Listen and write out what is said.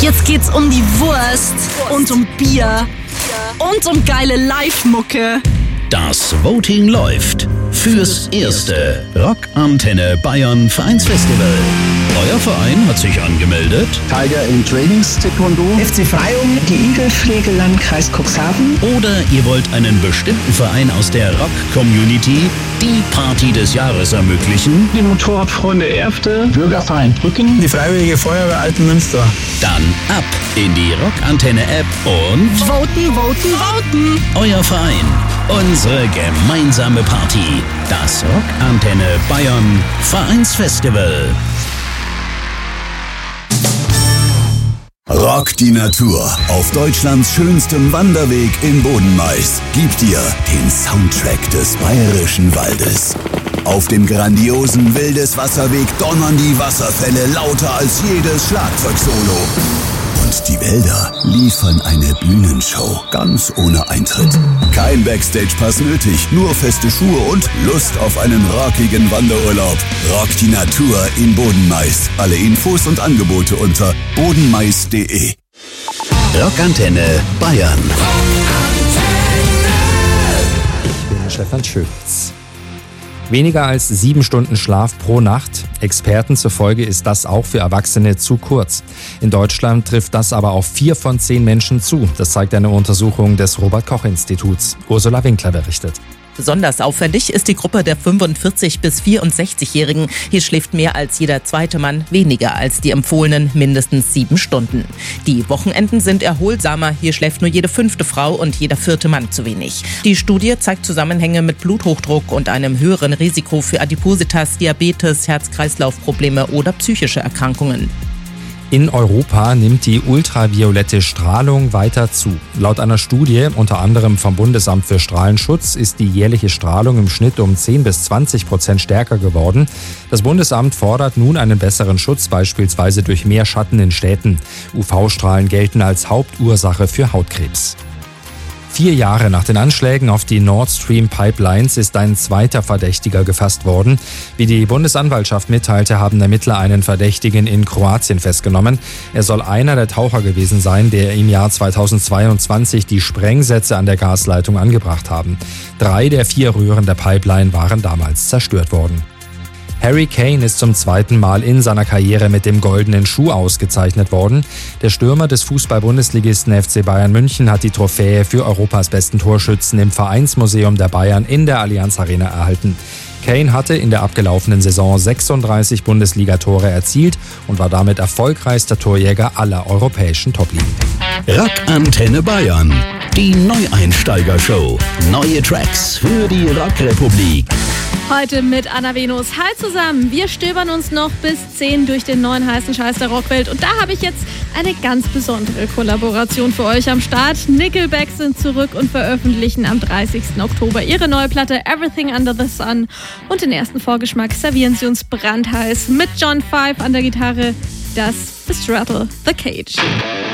Jetzt geht's um die Wurst und um Bier und um geile Live-Mucke. Das Voting läuft fürs erste Rockantenne Bayern Vereinsfestival. Euer Verein hat sich angemeldet. Tiger in Trainings Taekwondo. FC Freyung, die Igelpflege Landkreis Cuxhaven. Oder ihr wollt einen bestimmten Verein aus der Rock-Community die Party des Jahres ermöglichen? Die Motorradfreunde Erfte. Bürgerverein Brücken. Die Freiwillige Feuerwehr Altenmünster. Dann ab in die Rockantenne-App und Voten, voten, voten. Euer Verein. Unsere gemeinsame Party. Das Rockantenne Bayern Vereinsfestival. Rock die Natur auf Deutschlands schönstem Wanderweg in Bodenmais gibt dir den Soundtrack des Bayerischen Waldes. Auf dem grandiosen Wildeswasserweg donnern die Wasserfälle lauter als jedes Schlagzeugsolo. Und die Wälder liefern eine Bühnenshow ganz ohne Eintritt. Kein Backstage-Pass nötig, nur feste Schuhe und Lust auf einen rockigen Wanderurlaub. Rock die Natur in Bodenmais. Alle Infos und Angebote unter bodenmais.de. Rockantenne Bayern. Ich bin Stefan Schöpitz. Weniger als 7 Stunden Schlaf pro Nacht. Experten zufolge ist das auch für Erwachsene zu kurz. In Deutschland trifft das aber auf 4 von 10 Menschen zu. Das zeigt eine Untersuchung des Robert-Koch-Instituts. Ursula Winkler berichtet. Besonders auffällig ist die Gruppe der 45- bis 64-Jährigen. Hier schläft mehr als jeder zweite Mann weniger als die empfohlenen mindestens 7 Stunden. Die Wochenenden sind erholsamer. Hier schläft nur jede 5. Frau und jeder 4. Mann zu wenig. Die Studie zeigt Zusammenhänge mit Bluthochdruck und einem höheren Risiko für Adipositas, Diabetes, Herz-Kreislauf-Probleme oder psychische Erkrankungen. In Europa nimmt die ultraviolette Strahlung weiter zu. Laut einer Studie, unter anderem vom Bundesamt für Strahlenschutz, ist die jährliche Strahlung im Schnitt um 10-20% stärker geworden. Das Bundesamt fordert nun einen besseren Schutz, beispielsweise durch mehr Schatten in Städten. UV-Strahlen gelten als Hauptursache für Hautkrebs. 4 Jahre nach den Anschlägen auf die Nord Stream Pipelines ist ein zweiter Verdächtiger gefasst worden. Wie die Bundesanwaltschaft mitteilte, haben Ermittler einen Verdächtigen in Kroatien festgenommen. Er soll einer der Taucher gewesen sein, der im Jahr 2022 die Sprengsätze an der Gasleitung angebracht haben. 3 der 4 Röhren der Pipeline waren damals zerstört worden. Harry Kane ist zum 2. Mal in seiner Karriere mit dem Goldenen Schuh ausgezeichnet worden. Der Stürmer des Fußball-Bundesligisten FC Bayern München hat die Trophäe für Europas besten Torschützen im Vereinsmuseum der Bayern in der Allianz Arena erhalten. Kane hatte in der abgelaufenen Saison 36 Bundesligatore erzielt und war damit erfolgreichster Torjäger aller europäischen Top-Ligen. Rockantenne Bayern. Die Neueinsteiger-Show. Neue Tracks für die Rockrepublik. Heute mit Anna Venus. Hi zusammen, wir stöbern uns noch bis 10 durch den neuen heißen Scheiß der Rockwelt. Und da habe ich jetzt eine ganz besondere Kollaboration für euch am Start. Nickelback sind zurück und veröffentlichen am 30. Oktober ihre neue Platte Everything Under the Sun. Und den ersten Vorgeschmack servieren sie uns brandheiß mit John Five an der Gitarre. Das ist Rattle the Cage.